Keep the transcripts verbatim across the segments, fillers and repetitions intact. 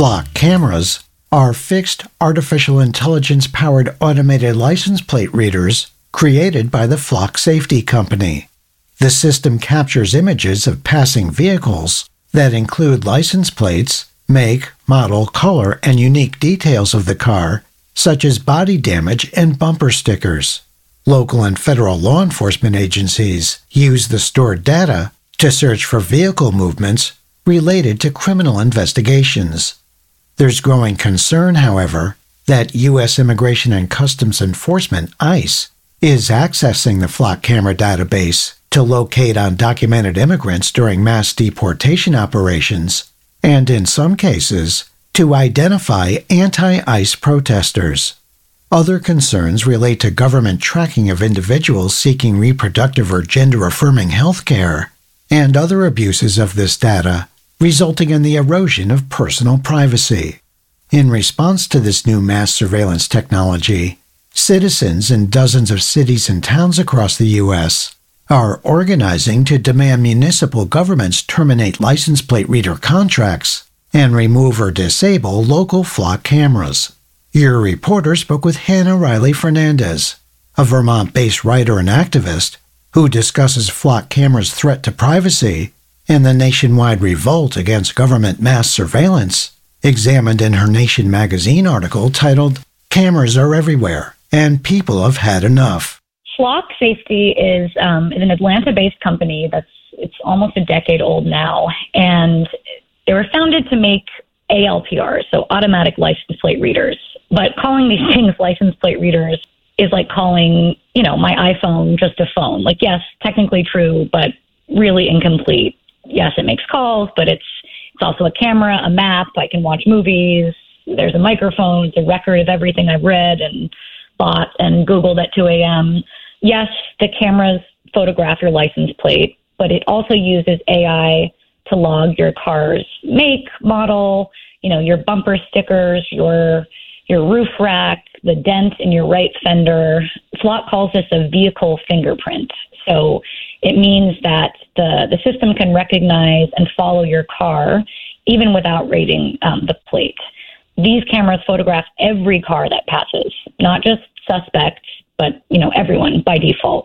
Flock cameras are fixed artificial intelligence-powered automated license plate readers created by the Flock Safety Company. The system captures images of passing vehicles that include license plates, make, model, color, and unique details of the car, such as body damage and bumper stickers. Local and federal law enforcement agencies use the stored data to search for vehicle movements related to criminal investigations. There's growing concern, however, that U S Immigration and Customs Enforcement, ICE, is accessing the Flock camera database to locate undocumented immigrants during mass deportation operations, and in some cases, to identify anti-ICE protesters. Other concerns relate to government tracking of individuals seeking reproductive or gender-affirming health care, and other abuses of this data, resulting in the erosion of personal privacy. In response to this new mass surveillance technology, citizens in dozens of cities and towns across the U S are organizing to demand municipal governments terminate license plate reader contracts and remove or disable local Flock cameras. Your reporter spoke with Hannah Riley Fernandez, a Vermont-based writer and activist who discusses Flock cameras' threat to privacy and the nationwide revolt against government mass surveillance, examined in her Nation magazine article titled, "Cameras Are Everywhere, and People Have Had Enough." Flock Safety is, um, is an Atlanta-based company that's it's almost a decade old now, and they were founded to make A L P Rs, so automatic license plate readers. But calling these things license plate readers is like calling, you know, my iPhone just a phone. Like, yes, technically true, but really incomplete. Yes, it makes calls, but it's it's also a camera, a map. I can watch movies. There's a microphone. It's a record of everything I've read and bought and Googled at two a.m. Yes, the cameras photograph your license plate, but it also uses A I to log your car's make, model, you know, your bumper stickers, your your roof rack, the dent in your right fender. Flock calls this a vehicle fingerprint. So it means that the, the system can recognize and follow your car even without reading um, the plate. These cameras photograph every car that passes, not just suspects, but, you know, everyone by default.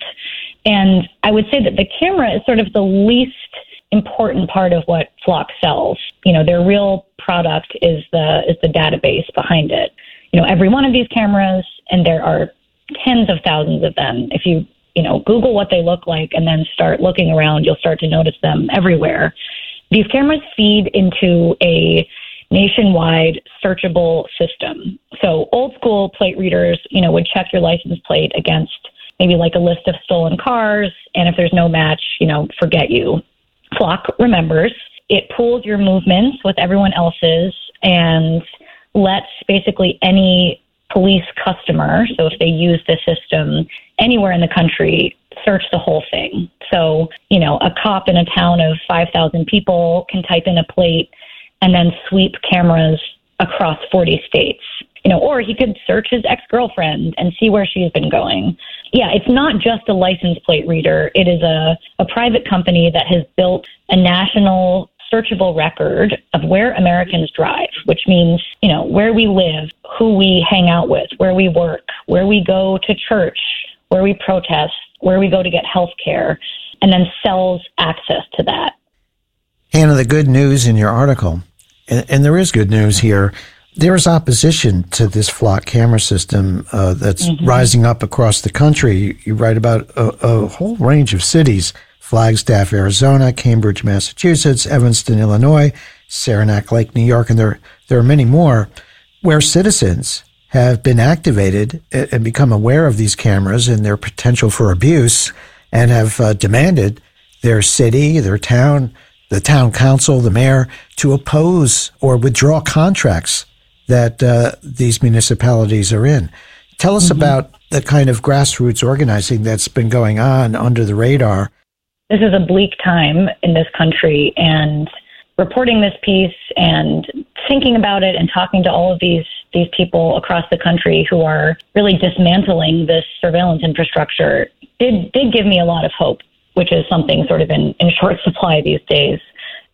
And I would say that the camera is sort of the least important part of what Flock sells. You know, their real product is the is the database behind it. You know, every one of these cameras, and there are tens of thousands of them. If you, you know, Google what they look like and then start looking around, you'll start to notice them everywhere. These cameras feed into a nationwide searchable system. So old school plate readers, you know, would check your license plate against maybe like a list of stolen cars. And if there's no match, you know, forget you. Flock remembers. It pools your movements with everyone else's and lets basically any police customer, so if they use the system anywhere in the country, search the whole thing. So, you know, a cop in a town of five thousand people can type in a plate and then sweep cameras across forty states. You know, or he could search his ex-girlfriend and see where she's been going. Yeah, it's not just a license plate reader. It is a, a private company that has built a national searchable record of where Americans drive, which means, you know, where we live, who we hang out with, where we work, where we go to church, where we protest, where we go to get health care, and then sells access to that. Hannah, the good news in your article, and, and there is good news here, there is opposition to this Flock camera system uh, that's mm-hmm. rising up across the country. You, you write about a, a whole range of cities: Flagstaff, Arizona; Cambridge, Massachusetts; Evanston, Illinois; Saranac Lake, New York, and there there are many more, where citizens have been activated and become aware of these cameras and their potential for abuse, and have uh, demanded their city, their town, the town council, the mayor, to oppose or withdraw contracts that uh, these municipalities are in. Tell us mm-hmm. about the kind of grassroots organizing that's been going on under the radar. This is a bleak time in this country, and reporting this piece and thinking about it and talking to all of these these people across the country who are really dismantling this surveillance infrastructure did did give me a lot of hope, which is something sort of in, in short supply these days.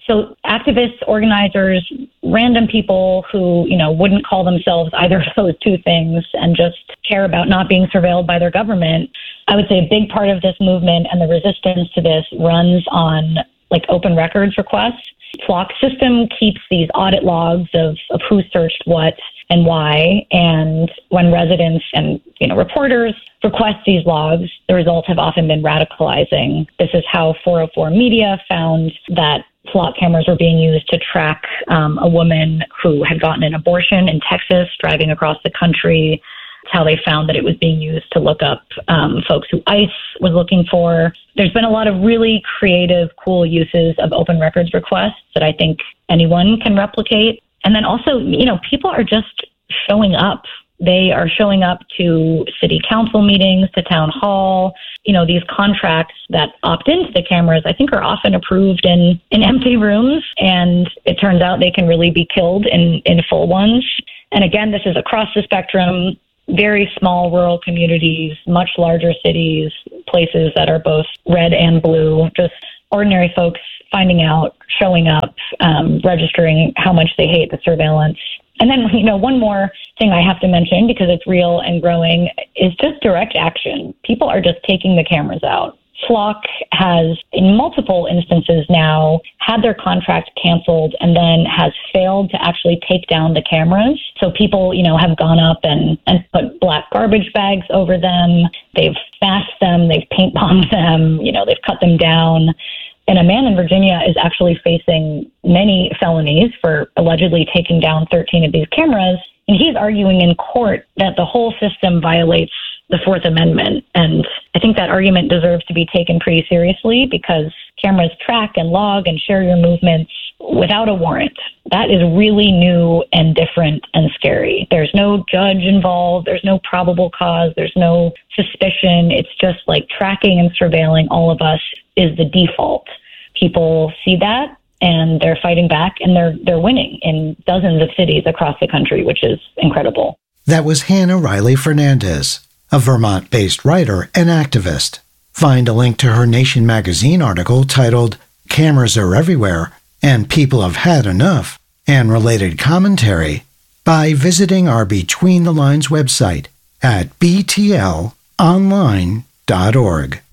So activists, organizers, random people who, you know, wouldn't call themselves either of those two things and just care about not being surveilled by their government. I would say a big part of this movement and the resistance to this runs on like open records requests. Flock system keeps these audit logs of, of who searched what and why. And when residents and, you know, reporters request these logs, the results have often been radicalizing. This is how four oh four Media found that flock cameras were being used to track um, a woman who had gotten an abortion in Texas, driving across the country. It's how they found that it was being used to look up um, folks who ICE was looking for. There's been a lot of really creative, cool uses of open records requests that I think anyone can replicate. And then also, you know, people are just showing up. They are showing up to city council meetings, to town hall. You know, these contracts that opt into the cameras, I think, are often approved in, in empty rooms. And it turns out they can really be killed in, in full ones. And again, this is across the spectrum, very small rural communities, much larger cities, places that are both red and blue, just ordinary folks finding out, showing up, um, registering how much they hate the surveillance. And then, you know, one more thing I have to mention, because it's real and growing, is just direct action. People are just taking the cameras out. Flock has, in multiple instances now, had their contract canceled and then has failed to actually take down the cameras. So people, you know, have gone up and, and put black garbage bags over them. They've smashed them. They've paint bombed them. You know, they've cut them down. And a man in Virginia is actually facing many felonies for allegedly taking down thirteen of these cameras. And he's arguing in court that the whole system violates the Fourth Amendment. And I think that argument deserves to be taken pretty seriously, because cameras track and log and share your movements without a warrant. That is really new and different and scary. There's no judge involved. There's no probable cause. There's no suspicion. It's just like tracking and surveilling all of us is the default. People see that and they're fighting back, and they're they're winning in dozens of cities across the country, which is incredible. That was Hannah Riley Fernandez, a Vermont-based writer and activist. Find a link to her Nation magazine article titled "Cameras Are Everywhere and People Have Had Enough" and related commentary by visiting our Between the Lines website at b t l online dot org.